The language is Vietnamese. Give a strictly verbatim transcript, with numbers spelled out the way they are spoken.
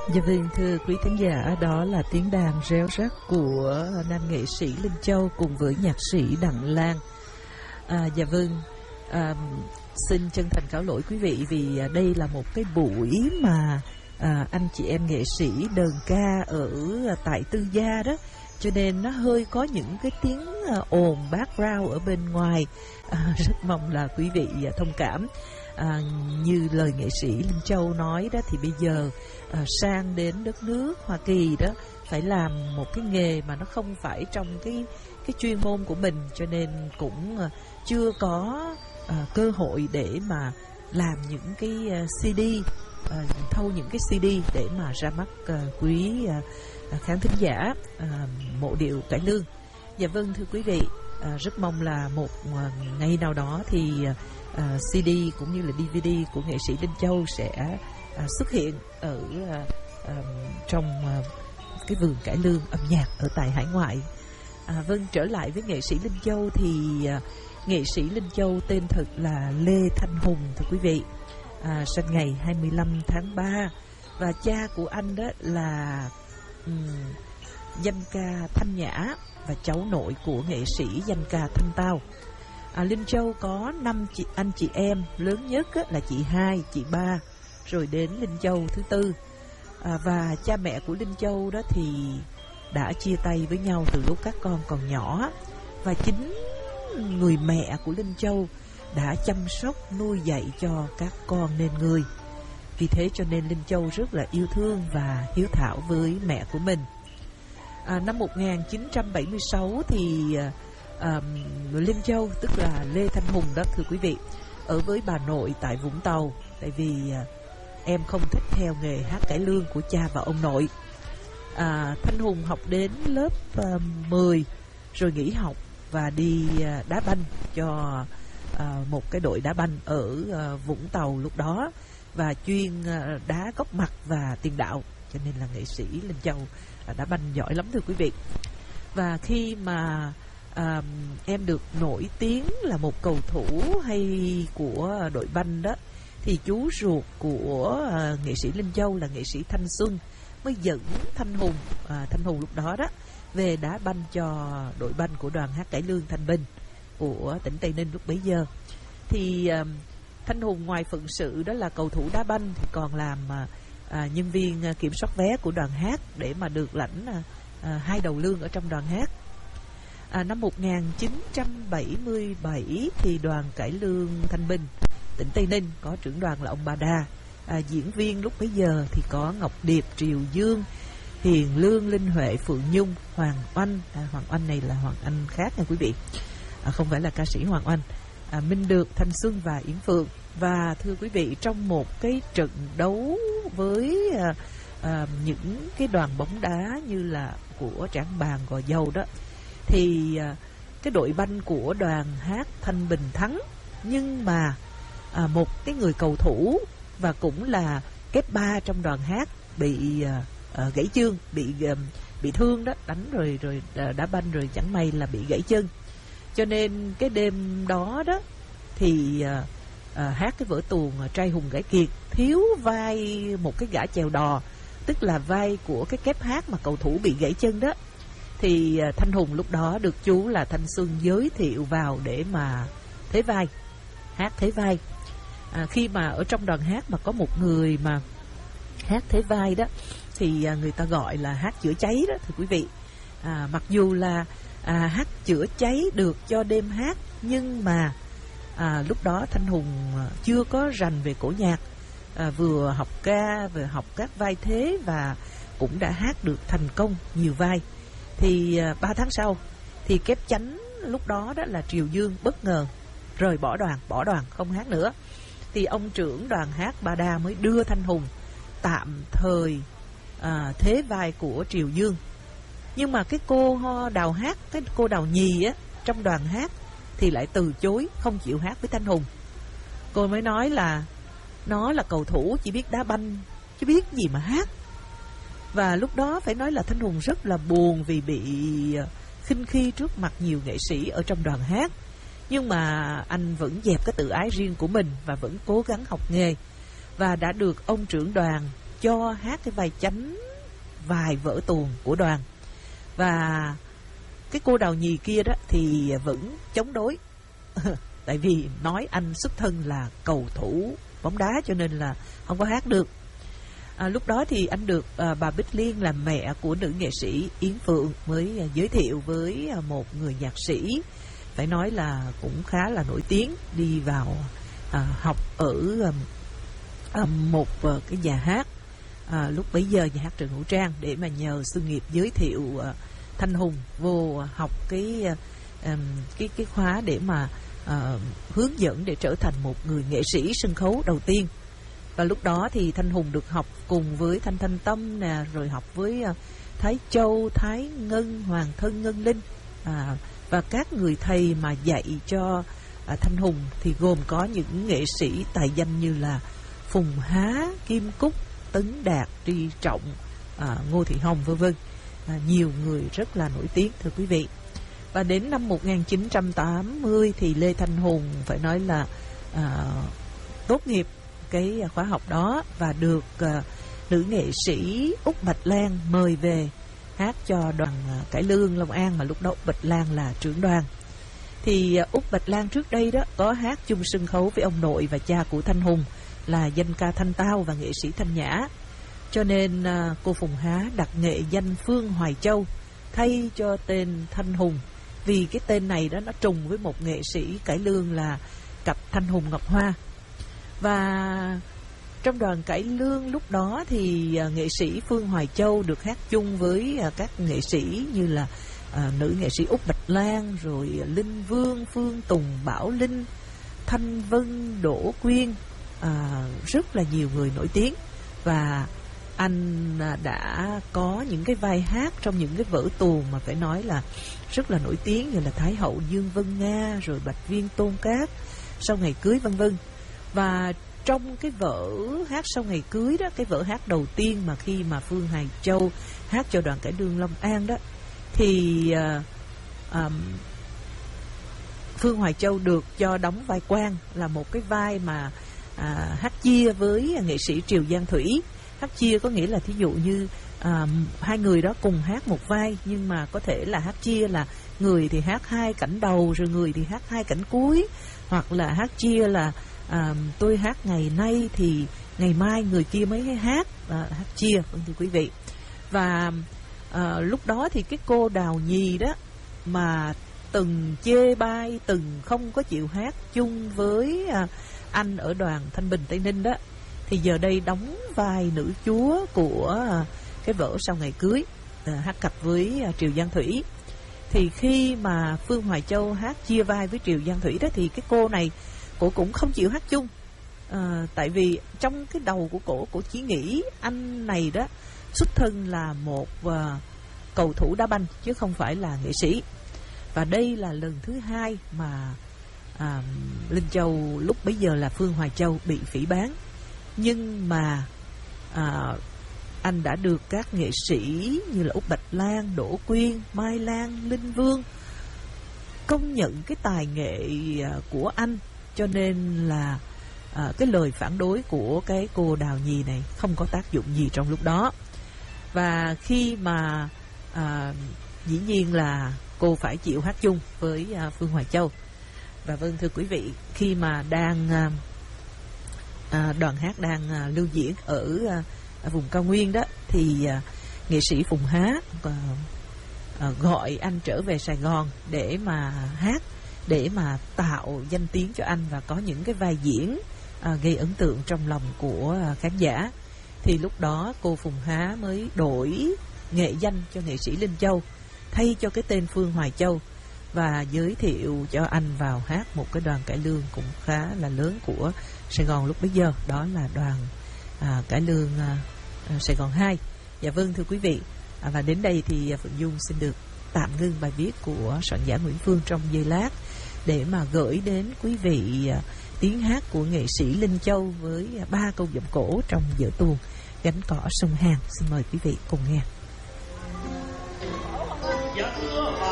Dạ vâng, thưa quý khán giả, đó là tiếng đàn réo rắt của nam nghệ sĩ Linh Châu cùng với nhạc sĩ Đặng Lan. À, dạ vâng, à, xin chân thành cáo lỗi quý vị vì đây là một cái buổi mà à, anh chị em nghệ sĩ đờn ca ở tại tư gia đó, cho nên nó hơi có những cái tiếng ồn background ở bên ngoài. À, rất mong là quý vị thông cảm. À, như lời nghệ sĩ Linh Châu nói đó, thì bây giờ à, sang đến đất nước Hoa Kỳ đó phải làm một cái nghề mà nó không phải trong cái cái chuyên môn của mình, cho nên cũng à, chưa có à, cơ hội để mà làm những cái à, xê đê, à, thâu những cái xê đê để mà ra mắt à, quý à, khán thính giả à, mộ điệu cải lương. Dạ vâng, thưa quý vị, à, rất mong là một à, ngày nào đó thì à, Uh, xê đê cũng như là đê vê đê của nghệ sĩ Linh Châu sẽ uh, xuất hiện ở uh, uh, trong uh, cái vườn cải lương âm nhạc ở tại hải ngoại. À, vâng, trở lại với nghệ sĩ Linh Châu thì uh, nghệ sĩ Linh Châu tên thật là Lê Thanh Hùng, thưa quý vị. À, sinh ngày hai mươi lăm tháng ba và cha của anh đó là um, danh ca Thanh Nhã và cháu nội của nghệ sĩ danh ca Thanh Tao. À, Linh Châu có năm chị, anh chị em, lớn nhất á, là chị hai, chị ba, rồi đến Linh Châu thứ tư. À, và cha mẹ của Linh Châu đó thì đã chia tay với nhau từ lúc các con còn nhỏ. Và chính người mẹ của Linh Châu đã chăm sóc nuôi dạy cho các con nên người. Vì thế cho nên Linh Châu rất là yêu thương và hiếu thảo với mẹ của mình. À, năm một nghìn chín trăm bảy mươi sáu thì À, Linh Châu, tức là Lê Thanh Hùng đó, thưa quý vị, ở với bà nội tại Vũng Tàu, tại vì à, em không thích theo nghề hát cải lương của cha và ông nội. à, Thanh Hùng học đến lớp à, mười rồi nghỉ học và đi à, đá banh cho à, một cái đội đá banh ở à, Vũng Tàu lúc đó, và chuyên à, đá góc mặt và tiền đạo, cho nên là nghệ sĩ Linh Châu à, đá banh giỏi lắm, thưa quý vị. Và khi mà À, em được nổi tiếng là một cầu thủ hay của đội banh đó, thì chú ruột của à, nghệ sĩ Linh Châu là nghệ sĩ Thanh Xuân mới dẫn Thanh Hùng, à, Thanh Hùng lúc đó đó về đá banh cho đội banh của đoàn hát cải lương Thanh Bình của tỉnh Tây Ninh lúc bấy giờ. Thì à, Thanh Hùng ngoài phận sự đó là cầu thủ đá banh thì còn làm à, à, nhân viên à, kiểm soát vé của đoàn hát để mà được lãnh à, à, hai đầu lương ở trong đoàn hát. À, năm một nghìn chín trăm bảy mươi bảy thì đoàn cải lương Thanh Bình tỉnh Tây Ninh có trưởng đoàn là ông Ba Đa. À, diễn viên lúc bấy giờ thì có Ngọc Điệp, Triều Dương, Hiền Lương, Linh Huệ, Phượng Nhung, Hoàng Oanh. À, Hoàng Oanh này là Hoàng Anh khác nha quý vị, à, không phải là ca sĩ Hoàng Oanh. À, Minh Được, Thanh Xuân và Yến Phượng. Và thưa quý vị, trong một cái trận đấu với à, à, những cái đoàn bóng đá như là của Trảng Bàng, Gò Dầu đó, thì à, cái đội banh của đoàn hát Thanh Bình thắng, nhưng mà à, một cái người cầu thủ và cũng là kép ba trong đoàn hát bị à, à, gãy chân, bị à, bị thương đó, đánh rồi rồi à, đá banh rồi chẳng may là bị gãy chân. Cho nên cái đêm đó đó thì à, à, hát cái vở tuồng Trai Hùng Gãy Kiệt thiếu vai một cái gã chèo đò, tức là vai của cái kép hát mà cầu thủ bị gãy chân đó. Thì Thanh Hùng lúc đó được chú là Thanh Xuân giới thiệu vào để mà thế vai, hát thế vai. À, khi mà ở trong đoàn hát mà có một người mà hát thế vai đó thì người ta gọi là hát chữa cháy đó, thưa quý vị. À, mặc dù là à, hát chữa cháy được cho đêm hát, nhưng mà à, lúc đó Thanh Hùng chưa có rành về cổ nhạc, à, vừa học ca vừa học các vai thế và cũng đã hát được thành công nhiều vai. Thì ba tháng sau thì kép chánh lúc đó đó là Triều Dương bất ngờ rời bỏ đoàn, bỏ đoàn không hát nữa. Thì ông trưởng đoàn hát Ba Đa mới đưa Thanh Hùng tạm thời à, thế vai của Triều Dương. Nhưng mà cái cô đào hát, cái cô đào nhì á trong đoàn hát thì lại từ chối, không chịu hát với Thanh Hùng. Cô mới nói là nó là cầu thủ chỉ biết đá banh chứ biết gì mà hát. Và lúc đó phải nói là Thanh Hùng rất là buồn vì bị khinh khi trước mặt nhiều nghệ sĩ ở trong đoàn hát. Nhưng mà anh vẫn dẹp cái tự ái riêng của mình và vẫn cố gắng học nghề. Và đã được ông trưởng đoàn cho hát cái vai chánh vài vở tuồng của đoàn. Và cái cô Đào Nhì kia đó thì vẫn chống đối. Tại vì nói anh xuất thân là cầu thủ bóng đá cho nên là không có hát được. À, lúc đó thì anh được à, bà Bích Liên là mẹ của nữ nghệ sĩ Yến Phượng mới à, giới thiệu với à, một người nhạc sĩ, phải nói là cũng khá là nổi tiếng, đi vào à, học ở à, à, một à, cái nhà hát à, lúc bấy giờ nhà hát Trần Hữu Trang, để mà nhờ sự nghiệp giới thiệu à, Thanh Hùng vô học cái à, cái cái khóa để mà à, hướng dẫn để trở thành một người nghệ sĩ sân khấu đầu tiên. Và lúc đó thì Thanh Hùng được học cùng với Thanh Thanh Tâm nè, rồi học với uh, Thái Châu, Thái Ngân, Hoàng Thân Ngân Linh, à, và các người thầy mà dạy cho uh, Thanh Hùng thì gồm có những nghệ sĩ tài danh như là Phùng Há, Kim Cúc, Tấn Đạt, Tri Trọng, uh, Ngô Thị Hồng vân vân, uh, nhiều người rất là nổi tiếng thưa quý vị. Và đến năm một nghìn chín trăm tám mươi thì Lê Thanh Hùng phải nói là uh, tốt nghiệp cái khóa học đó và được uh, nữ nghệ sĩ Úc Bạch Lan mời về hát cho đoàn uh, cải lương Long An, mà lúc đó Úc Bạch Lan là trưởng đoàn. Thì uh, Úc Bạch Lan trước đây đó có hát chung sân khấu với ông nội và cha của Thanh Hùng là danh ca Thanh Tao và nghệ sĩ Thanh Nhã, cho nên uh, cô Phùng Há đặt nghệ danh Phương Hoài Châu thay cho tên Thanh Hùng, vì cái tên này đó nó trùng với một nghệ sĩ cải lương là cặp Thanh Hùng Ngọc Hoa. Và trong đoàn cải lương lúc đó thì uh, nghệ sĩ Phương Hoài Châu được hát chung với uh, các nghệ sĩ như là uh, nữ nghệ sĩ Úc Bạch Lan, rồi uh, Linh Vương, Phương Tùng, Bảo Linh, Thanh Vân, Đỗ Quyên, uh, rất là nhiều người nổi tiếng. Và anh uh, đã có những cái vai hát trong những cái vở tuồng mà phải nói là rất là nổi tiếng, như là Thái hậu Dương Vân Nga, rồi Bạch Viên Tôn Cát, Sau Ngày Cưới vân vân. Và trong cái vở hát Sau Ngày Cưới đó, cái vở hát đầu tiên mà khi mà Phương Hoài Châu hát cho đoàn cải lương Long An đó, thì uh, um, Phương Hoài Châu được cho đóng vai quan, là một cái vai mà uh, hát chia với nghệ sĩ Triều Giang Thủy. Hát chia có nghĩa là thí dụ như uh, hai người đó cùng hát một vai, nhưng mà có thể là hát chia là người thì hát hai cảnh đầu, rồi người thì hát hai cảnh cuối, hoặc là hát chia là À, tôi hát ngày nay thì ngày mai người kia mới hát, à, hát chia, vâng thưa quý vị. Và à, lúc đó thì cái cô Đào Nhì đó mà từng chê bai, từng không có chịu hát chung với à, anh ở đoàn Thanh Bình Tây Ninh đó, thì giờ đây đóng vai nữ chúa của à, cái vở Sau Ngày Cưới, à, hát cặp với à, Triều Giang Thủy. Thì khi mà Phương Hoài Châu hát chia vai với Triều Giang Thủy đó, thì cái cô này cổ cũng không chịu hát chung, à, tại vì trong cái đầu của cổ, cổ chỉ nghĩ anh này đó xuất thân là một uh, cầu thủ đá banh chứ không phải là nghệ sĩ. Và đây là lần thứ hai mà à, Linh Châu lúc bấy giờ là Phương Hoài Châu bị phỉ báng, nhưng mà à, anh đã được các nghệ sĩ như là Úc Bạch Lan, Đỗ Quyên, Mai Lan, Linh Vương công nhận cái tài nghệ của anh, cho nên là à, cái lời phản đối của cái cô Đào Nhì này không có tác dụng gì trong lúc đó. Và khi mà à, dĩ nhiên là cô phải chịu hát chung với à, Phương Hoài Châu. Và vâng thưa quý vị, khi mà đang à, à, đoàn hát đang à, lưu diễn ở à, vùng cao nguyên đó, thì à, nghệ sĩ Phùng Há à, à, gọi anh trở về Sài Gòn để mà hát, để mà tạo danh tiếng cho anh và có những cái vai diễn à, gây ấn tượng trong lòng của à, khán giả. Thì lúc đó cô Phùng Há mới đổi nghệ danh cho nghệ sĩ Linh Châu, thay cho cái tên Phương Hoài Châu, và giới thiệu cho anh vào hát một cái đoàn cải lương cũng khá là lớn của Sài Gòn lúc bấy giờ, đó là đoàn à, cải lương à, Sài Gòn hai. Dạ vâng thưa quý vị, à, và đến đây thì Phượng Dung xin được tạm ngưng bài viết của soạn giả Nguyễn Phương trong giây lát để mà gửi đến quý vị à, tiếng hát của nghệ sĩ Linh Châu với à, ba câu giọng cổ trong vở tuồng Gánh Cỏ Sông Hàn. Xin mời quý vị cùng nghe. Dạ thưa